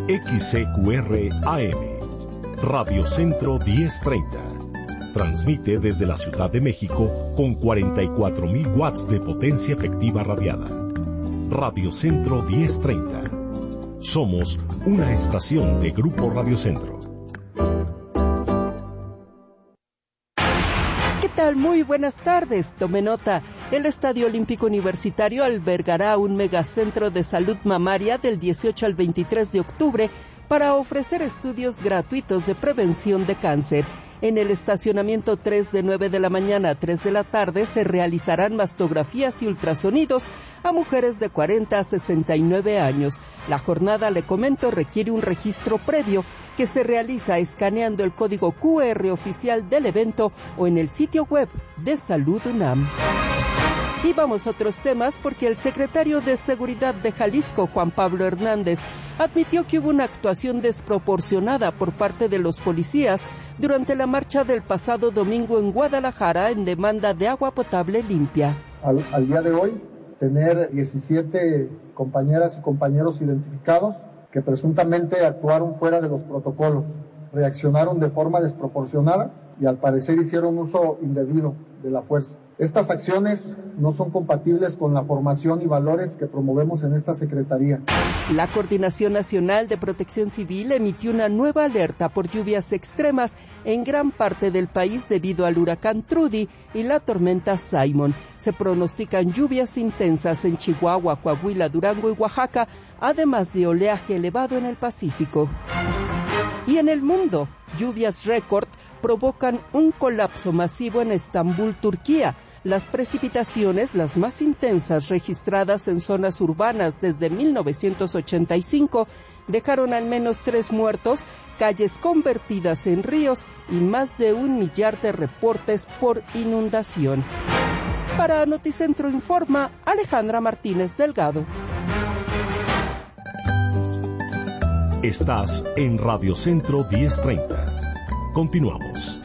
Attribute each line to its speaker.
Speaker 1: XCQR AM, Radio Centro 1030. Transmite desde la Ciudad de México con 44,000 watts de potencia efectiva radiada. Radio Centro 1030. Somos una estación de Grupo Radio Centro.
Speaker 2: ¿Qué tal? Muy buenas tardes. Tome nota. El Estadio Olímpico Universitario albergará un megacentro de salud mamaria del 18 al 23 de octubre para ofrecer estudios gratuitos de prevención de cáncer. En el estacionamiento 3 de 9 de la mañana a 3 de la tarde se realizarán mastografías y ultrasonidos a mujeres de 40 a 69 años. La jornada, le comento, requiere un registro previo que se realiza escaneando el código QR oficial del evento o en el sitio web de Salud UNAM. Y vamos a otros temas porque el secretario de Seguridad de Jalisco, Juan Pablo Hernández, admitió que hubo una actuación desproporcionada por parte de los policías durante la marcha del pasado domingo en Guadalajara en demanda de agua potable limpia.
Speaker 3: Al día de hoy, tener 17 compañeras y compañeros identificados que presuntamente actuaron fuera de los protocolos, reaccionaron de forma desproporcionada y al parecer hicieron uso indebido de la fuerza. Estas acciones no son compatibles con la formación y valores que promovemos en esta Secretaría.
Speaker 2: La Coordinación Nacional de Protección Civil emitió una nueva alerta por lluvias extremas en gran parte del país debido al huracán Trudy y la tormenta Simon. Se pronostican lluvias intensas en Chihuahua, Coahuila, Durango y Oaxaca, además de oleaje elevado en el Pacífico. Y en el mundo, lluvias récord provocan un colapso masivo en Estambul, Turquía. Las precipitaciones, las más intensas registradas en zonas urbanas desde 1985, dejaron al menos 3 muertos, calles convertidas en ríos y más de 1 millar de reportes por inundación. Para Noticentro Informa, Alejandra Martínez Delgado.
Speaker 1: Estás en Radio Centro 1030. Continuamos.